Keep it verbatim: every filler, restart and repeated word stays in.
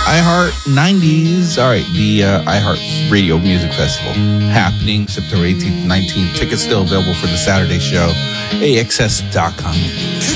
iHeart nineties. All right, the uh, iHeart Radio Music Festival happening September eighteenth, nineteenth. Tickets still available for the Saturday show. A X S dot com.